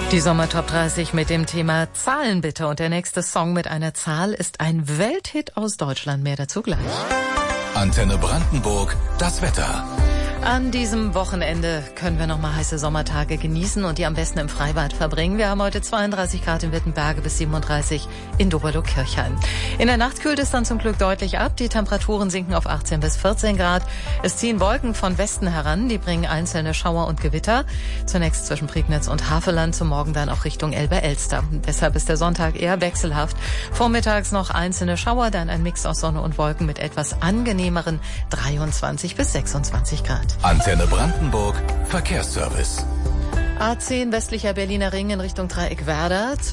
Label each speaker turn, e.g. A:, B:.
A: Die Sommertop 30 mit dem Thema Zahlen bitte. Und der nächste Song mit einer Zahl ist ein Welthit aus Deutschland. Mehr dazu gleich.
B: Antenne Brandenburg, das Wetter.
A: An diesem Wochenende können wir nochmal heiße Sommertage genießen und die am besten im Freibad verbringen. Wir haben heute 32 Grad in Wittenberge bis 37 in Doberlo-Kirchheim. In der Nacht kühlt es dann zum Glück deutlich ab. Die Temperaturen sinken auf 18 bis 14 Grad. Es ziehen Wolken von Westen heran. Die bringen einzelne Schauer und Gewitter. Zunächst zwischen Prignitz und Havelland, zum Morgen dann auch Richtung Elbe-Elster. Deshalb ist der Sonntag eher wechselhaft. Vormittags noch einzelne Schauer, dann ein Mix aus Sonne und Wolken mit etwas angenehmeren 23 bis 26 Grad.
B: Antenne Brandenburg, Verkehrsservice.
A: A10 westlicher Berliner Ring in Richtung Dreieck Werder.